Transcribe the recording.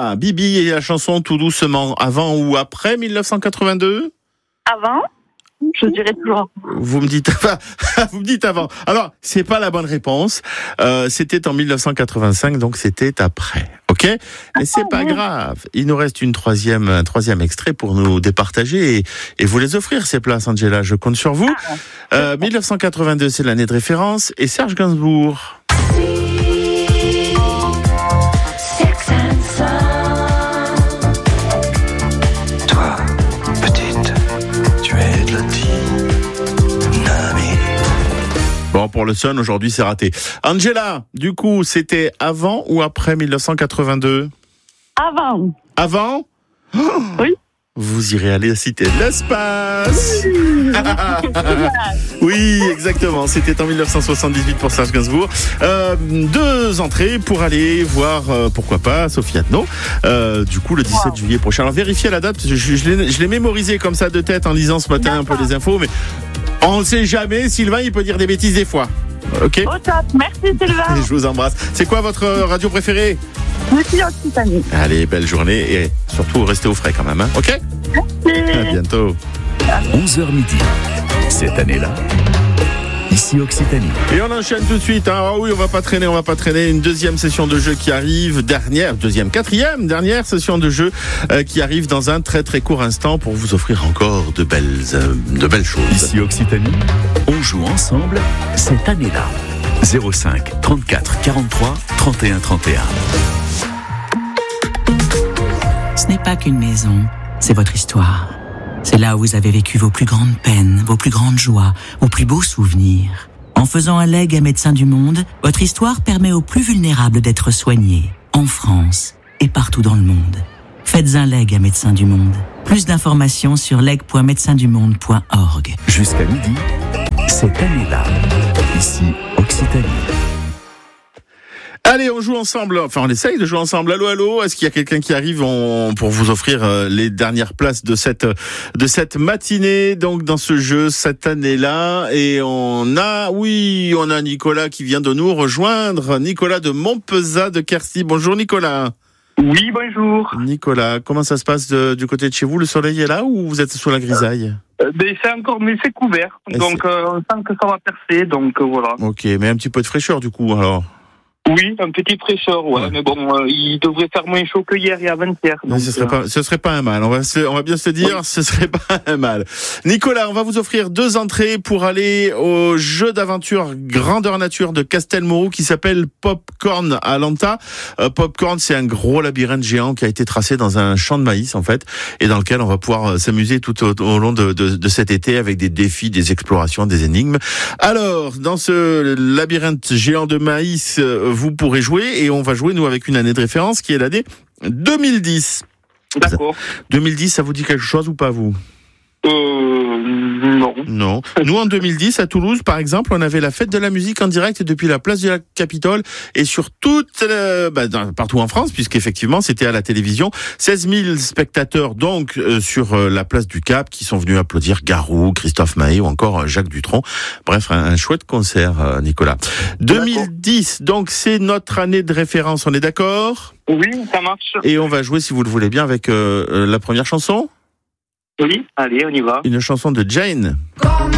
Angela, Bibi et la chanson Tout doucement, avant ou après 1982 ? Avant, je dirais toujours. Vous me dites avant. Alors, c'est pas la bonne réponse. C'était en 1985, donc c'était après. Ok ? Mais c'est pas grave. Il nous reste un troisième extrait pour nous départager et vous les offrir, ces places, Angela. Je compte sur vous. 1982, c'est l'année de référence. Et Serge Gainsbourg. Bon, pour le Sun, aujourd'hui, c'est raté. Angela, du coup, c'était avant ou après 1982 ? Avant. Avant ? Oui. Vous irez aller citer l'espace. Oui, exactement. C'était en 1978 pour Serge Gainsbourg. 2 entrées pour aller voir, pourquoi pas, Sophie Adno. Du coup, le 17 juillet prochain. Alors, vérifiez la date, parce que je l'ai mémorisé comme ça de tête en lisant ce matin un peu les infos, mais on ne sait jamais. Sylvain, il peut dire des bêtises des fois. Ok. Au top. Merci Sylvain. Je vous embrasse. C'est quoi votre radio préférée ? Merci Occitanie. Allez, belle journée et surtout restez au frais quand même. Hein, ok ? Merci. À bientôt. 11h midi. Cette année-là, ici Occitanie. Et on enchaîne tout de suite. Hein. Ah oui, on va pas traîner. Une deuxième session de jeu qui arrive. Dernière session de jeu qui arrive dans un très très court instant pour vous offrir encore de belles choses. Ici Occitanie, on joue ensemble cette année-là. 05 34 43 31 31. Ce n'est pas qu'une maison, c'est votre histoire. C'est là où vous avez vécu vos plus grandes peines, vos plus grandes joies, vos plus beaux souvenirs. En faisant un legs à Médecins du Monde, votre histoire permet aux plus vulnérables d'être soignés, en France et partout dans le monde. Faites un legs à Médecins du Monde. Plus d'informations sur leg.médecindumonde.org. Jusqu'à midi, cette année-là, ici Occitanie. Allez, on joue ensemble. Enfin, on essaye de jouer ensemble. Allô, est-ce qu'il y a quelqu'un qui arrive pour vous offrir les dernières places de cette matinée, donc dans ce jeu cette année-là. Et on a Nicolas qui vient de nous rejoindre. Nicolas de Montpezat de Quercy. Bonjour Nicolas. Oui, bonjour. Nicolas, comment ça se passe du côté de chez vous ? Le soleil est là ou vous êtes sous la grisaille ? Mais c'est couvert. Donc, on sent que ça va percer. Donc, voilà. Ok, mais un petit peu de fraîcheur du coup alors. Oui, un petit fraîcheur, ouais. Mais bon, il devrait faire moins chaud que hier et avant-hier. Donc, ce serait pas un mal. On va bien se dire, ce serait pas un mal. Nicolas, on va vous offrir 2 entrées pour aller au jeu d'aventure grandeur nature de Castelmourou qui s'appelle Popcorn à Lanta. Popcorn, c'est un gros labyrinthe géant qui a été tracé dans un champ de maïs, en fait, et dans lequel on va pouvoir s'amuser tout au long de cet été avec des défis, des explorations, des énigmes. Alors, dans ce labyrinthe géant de maïs, vous pourrez jouer et on va jouer nous avec une année de référence qui est l'année 2010. D'accord. 2010, ça vous dit quelque chose ou pas vous ? Non. Non. Nous, en 2010, à Toulouse, par exemple, on avait la fête de la musique en direct depuis la place de la Capitole et sur partout en France, puisqu'effectivement, c'était à la télévision. 16 000 spectateurs, donc, sur la place du Cap, qui sont venus applaudir Garou, Christophe Maé ou encore Jacques Dutronc. Bref, un chouette concert, Nicolas. 2010, donc, c'est notre année de référence, on est d'accord ? Oui, ça marche. Et on va jouer, si vous le voulez bien, avec la première chanson. Oui, allez, on y va. Une chanson de Jane.